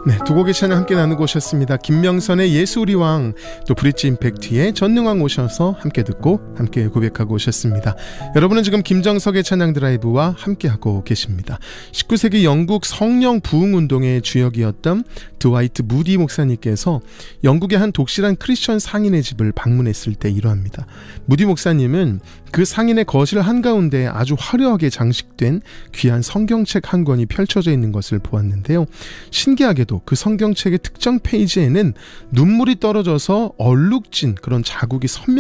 네, 두 곡의 찬양 함께 나누고 오셨습니다. 김명선의 예수 우리 왕, 또 브릿지 임팩트의 전능왕 오셔서 함께 듣고 함께 고백하고 오셨습니다. 여러분은 지금 김정석의 찬양 드라이브와 함께하고 계십니다. 19세기 영국 성령 부흥 운동의 주역이었던 드와이트 무디 목사님께서 영국의 한 독실한 크리스천 상인의 집을 방문했을 때 이러합니다. 무디 목사님은 그 상인의 거실 한가운데 아주 화려하게 장식된 귀한 성경책 한 권이 펼쳐져 있는 것을 보았는데요. 신기하게도 그 성경책의 특정 페이지에는 눈물이 떨어져서 얼룩진 그런 자국이 선명